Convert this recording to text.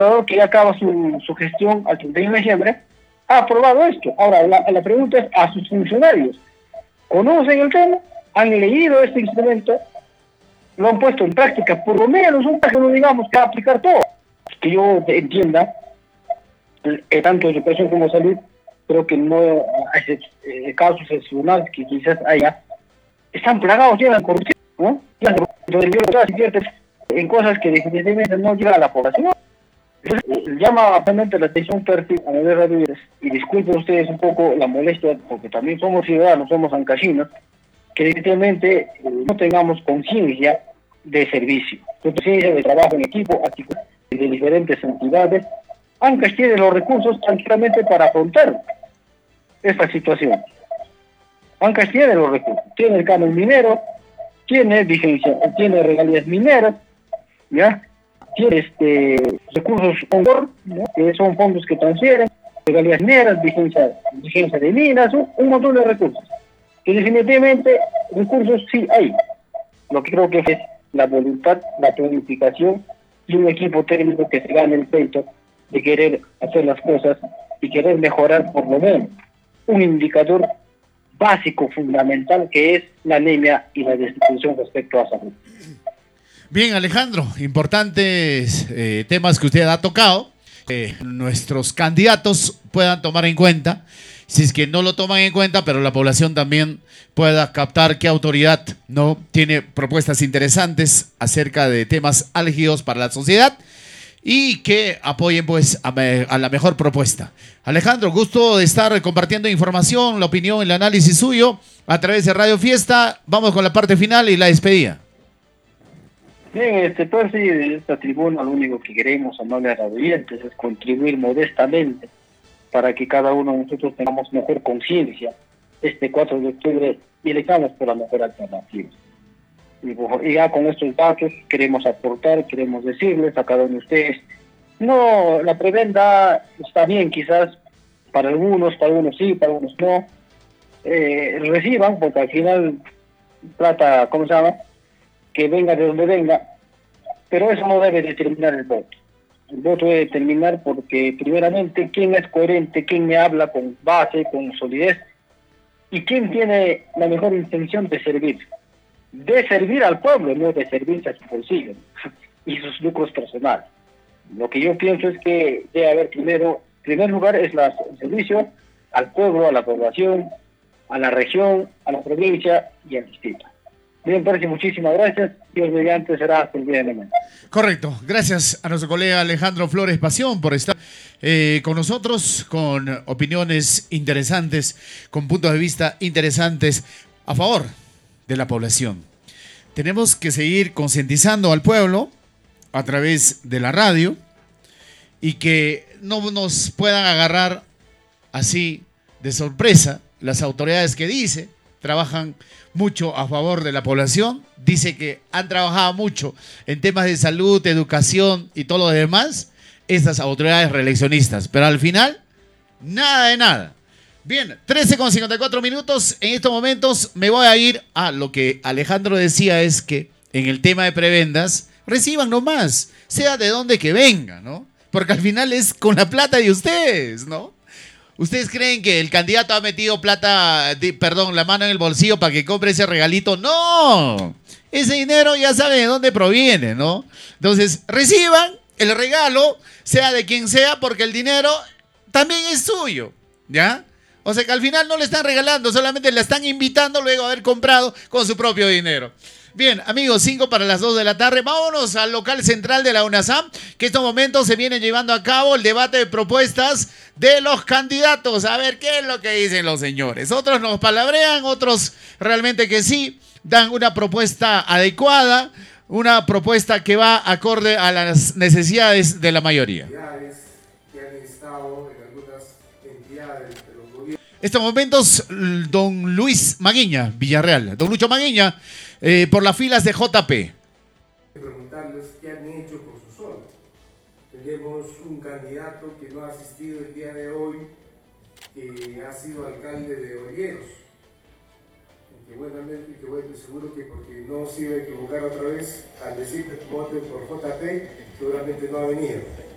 que ya acaba su gestión al 31 de diciembre, ha aprobado esto. Ahora, la pregunta es a sus funcionarios. ¿Conocen el tema? ¿Han leído este instrumento? ¿Lo han puesto en práctica? Por lo menos un caso, no digamos que va a aplicar todo. Que yo entienda, tanto educación como salud, creo que no hay casos excepcionales que quizás haya, están plagados ya de la corrupción, ¿no? Se invierten en cosas que definitivamente no llegan a la población. Entonces, llama bastante la atención a nivel radio, y disculpen ustedes un poco la molestia, porque también somos ciudadanos, somos ancachinos, que definitivamente no tengamos conciencia de servicio, conciencia de trabajo en equipo, de diferentes entidades. Ancash tiene los recursos tranquilamente para afrontar esta situación. Ancash tiene los recursos, tiene el canon minero, tiene vigencia, tiene regalías mineras, ¿ya? Tiene recursos ONGOR, ¿no? Que son fondos que transfieren, regalías mineras, vigencia de minas, un montón de recursos. Y definitivamente recursos sí hay. Lo que creo que es la voluntad, la planificación y un equipo técnico que se gane el peito de querer hacer las cosas y querer mejorar por lo menos un indicador básico, fundamental, que es la anemia y la desnutrición respecto a salud. Bien, Alejandro, importantes temas que usted ha tocado, nuestros candidatos puedan tomar en cuenta, si es que no lo toman en cuenta, pero la población también pueda captar qué autoridad no tiene propuestas interesantes acerca de temas álgidos para la sociedad y que apoyen pues a la mejor propuesta. Alejandro, gusto de estar compartiendo información, la opinión, el análisis suyo a través de Radio Fiesta. Vamos con la parte final y la despedida. Bien, Percy, de esta tribuna lo único que queremos, amables radioyentes, es contribuir modestamente para que cada uno de nosotros tengamos mejor conciencia este 4 de octubre y elijamos por la mejor alternativa. Y ya con estos datos queremos aportar, queremos decirles a cada uno de ustedes, no, la prebenda está bien quizás para algunos sí, para algunos no, reciban, porque al final trata, ¿cómo se llama?, que venga de donde venga, pero eso no debe determinar el voto. El voto debe determinar porque, primeramente, quién es coherente, quién me habla con base, con solidez, y quién tiene la mejor intención de servir al pueblo, no de servirse a su bolsillo y sus lucros personales. Lo que yo pienso es que debe haber en primer lugar, es el servicio al pueblo, a la población, a la región, a la provincia y al distrito. Bien, Percy, muchísimas gracias. Dios mediante será hasta el día de mañana. Correcto. Gracias a nuestro colega Alejandro Flores Pasión por estar con nosotros, con opiniones interesantes, con puntos de vista interesantes a favor de la población. Tenemos que seguir concientizando al pueblo a través de la radio y que no nos puedan agarrar así de sorpresa las autoridades que trabajan mucho a favor de la población, dice que han trabajado mucho en temas de salud, educación y todo lo demás, estas autoridades reeleccionistas, pero al final, nada de nada. Bien, 13:54 minutos, en estos momentos me voy a ir a lo que Alejandro decía, es que en el tema de prebendas, reciban nomás, sea de donde que venga, ¿no? Porque al final es con la plata de ustedes, ¿no? ¿Ustedes creen que el candidato ha metido la mano en el bolsillo para que compre ese regalito? ¡No! Ese dinero ya saben de dónde proviene, ¿no? Entonces, reciban el regalo, sea de quien sea, porque el dinero también es suyo, ¿ya? O sea que al final no le están regalando, solamente le están invitando luego a haber comprado con su propio dinero. Bien, amigos, 2:05 p.m. Vámonos al local central de la UNASAM, que en estos momentos se viene llevando a cabo el debate de propuestas de los candidatos. A ver qué es lo que dicen los señores. Otros nos palabrean, otros realmente que sí dan una propuesta adecuada, una propuesta que va acorde a las necesidades de la mayoría. En estos momentos, don Luis Maguiña, Villarreal. Don Lucho Maguiña, por las filas de JP. Preguntarles qué han hecho por su zona. Tenemos un candidato que no ha asistido el día de hoy, que ha sido alcalde de Olleros. Que bueno, seguro que porque no se iba a equivocar otra vez al decir que voten por JP, seguramente no ha venido.